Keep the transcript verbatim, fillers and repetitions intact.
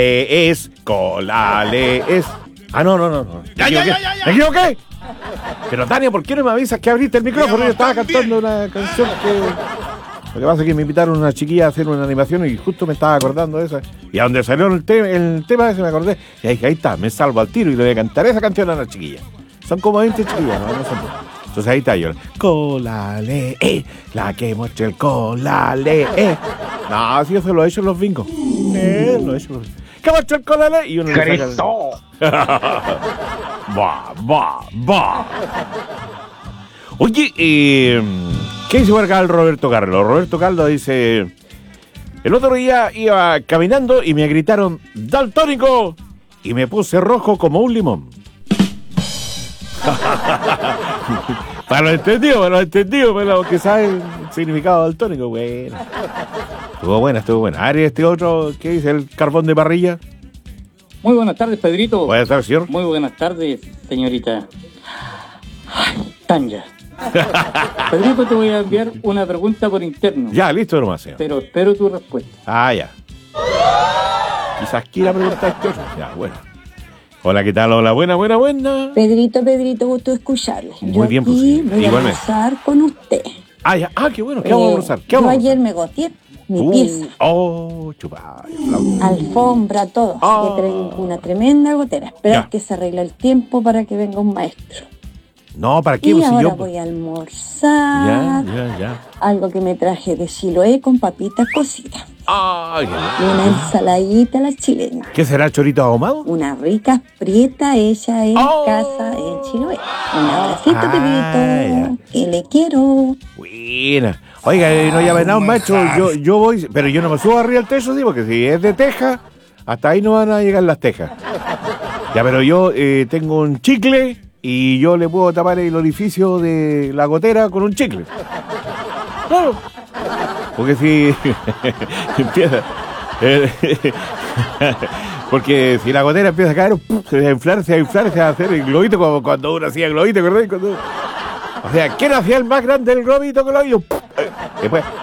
es, colale es. Ah, no, no, no. no. Ya, ya, ya, ya, ya. ¿Me equivoqué? Pero Tania, ¿por qué no me avisas que abriste el micrófono? Yo estaba cantando una canción que... Lo que pasa es que me invitaron una chiquilla a hacer una animación y justo me estaba acordando de esa. Y a donde salió el, te- el tema ese me acordé. Y dije, ahí está, me salvo al tiro y le voy a cantar esa canción a la chiquilla. Son como veinte chiquillas, ¿no? No son dos. Entonces ahí está yo. Colale, eh, la que muestra el colale, eh. No, así eso lo he hecho en los bingos. Eh, lo he hecho en los bingos. ¿Qué muestra el colale? Y uno le saca... Va, va, va. Oye, eh, ¿qué dice por acá el Roberto Carlos? Roberto Carlos dice: el otro día iba caminando y me gritaron daltónico y me puse rojo como un limón. Para los entendidos, para los entendidos, para los que saben el significado daltónico, bueno. Estuvo buena, estuvo buena. Ari, este otro, ¿qué dice el carbón de parrilla? Muy buenas tardes, Pedrito. Buenas tardes, señor. Muy buenas tardes, señorita. Ay, Tanya. Pedrito, te voy a enviar una pregunta por interno. Ya, listo nomás, señor. Pero espero tu respuesta. Ah, ya. Quizás quiera preguntar este otro. Ya, bueno. Hola, ¿qué tal? Hola, buena, buena, buena. Pedrito, Pedrito, gusto escucharle. Muy Yo bien, aquí pues sí, voy igualmente. a almorzar con usted. Ah, ya. Ah, qué bueno. ¿Qué Eh, vamos a almorzar? ¿Qué yo vamos a ayer almorzar? me goteé mi Uh, pieza, Oh, chupa. alfombra, todo. Ah. Que tengo una tremenda gotera. Esperar Ya. que se arregle el tiempo para que venga un maestro. No, ¿para qué? Y Pues si ahora yo... voy a Ya, almorzar ya, ya. algo que me traje de Chiloé con papitas cocidas. Ay, Y una ensaladita a la chilena. ¿qué será, chorito ahumado? Una rica prieta hecha en Oh. casa en Chiloé. Un abracito, Ah, Pedrito. Que le quiero. Buena. Oiga, eh, no llame nada, maestro. Yo, yo voy, pero yo no me subo arriba al techo, sí, porque si es de teja, hasta ahí no van a llegar las tejas. Ya, pero yo eh, tengo un chicle y yo le puedo tapar el orificio de la gotera con un chicle. Claro. Porque si empieza... eh, porque si la gotera empieza a caer, se va a inflar, se va a inflar, se va a hacer el globito como cuando uno hacía globito, ¿verdad? Cuando... O sea, ¿quién hacía el más grande del globito que lo hizo? Después,